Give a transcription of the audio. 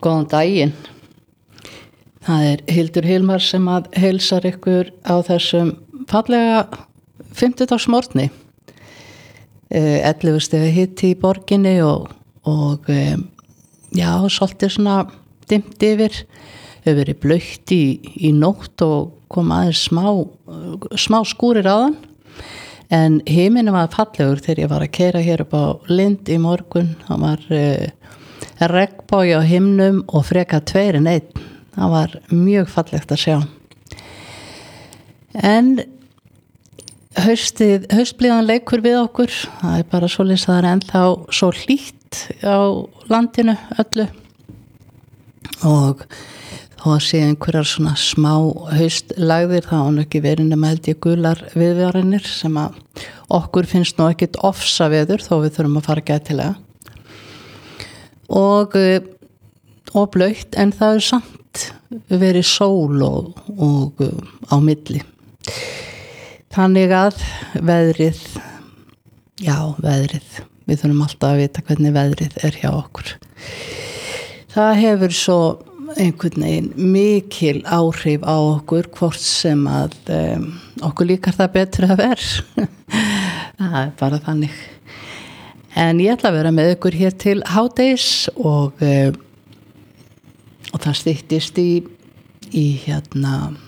Góðan daginn. Það Hildur Hilmar sem að heilsar ykkur á þessum fallega 50-dagsmorgni. 11 stiga hiti í borginni og já, svolítið svona dimmt yfir. Hefur verið blautt í nótt og kom aðeins smá skúrir áðan. En himinn var fallegur þegar ég var að keyra hér upp á Lind í morgun. Það var regnbogi á himnum og frekar 2 en 1. Það var mjög fallegt að sjá. En haustblíðan leikur við okkur. Það bara svoleiðis að það ennþá svo hlýtt á landinu öllu. Og þó að sé einhverjar svona smá haustlagðir, þá hann ekki verið nema held ég gular viðvaranir sem að okkur finnst nú ekkit ofsa veður þó við þurfum að fara gætilega. Og blautt, en það samt verið sól og á milli. Þannig að veðrið, við þurfum alltaf að vita hvernig veðrið hjá okkur. Það hefur svo einhvern veginn mikil áhrif á okkur hvort sem að okkur líkar það betur að vera. Það bara þannig. En ég ætla að vera með ykkur hér til hádegis og það styttist í